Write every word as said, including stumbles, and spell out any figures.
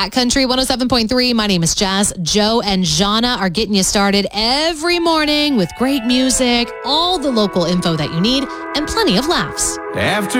Cat Country one oh seven point three. My name is Jazz. Joe and Jana are getting you started every morning with great music, all the local info that you need, and plenty of laughs. After